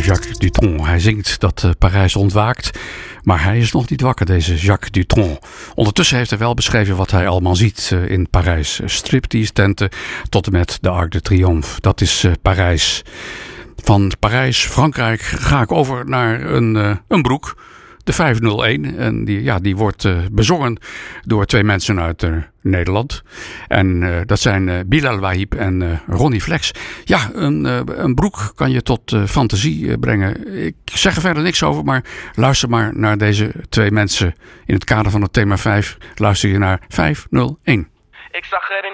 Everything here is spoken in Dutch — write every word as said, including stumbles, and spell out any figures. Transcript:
Jacques Dutronc. Hij zingt dat uh, Parijs ontwaakt, maar hij is nog niet wakker, deze Jacques Dutronc. Ondertussen heeft hij wel beschreven wat hij allemaal ziet uh, in Parijs. Striptease tenten tot en met de Arc de Triomphe. Dat is uh, Parijs. Van Parijs, Frankrijk, ga ik over naar een, uh, een broek. De vijfhonderdéén. En die, ja, die wordt uh, bezongen door twee mensen uit uh, Nederland. En uh, dat zijn uh, Bilal Wahib en uh, Ronnie Flex. Ja, een, uh, een broek kan je tot uh, fantasie uh, brengen. Ik zeg er verder niks over, maar luister maar naar deze twee mensen. In het kader van het thema vijf luister je naar vijfhonderdéén. Ik zag er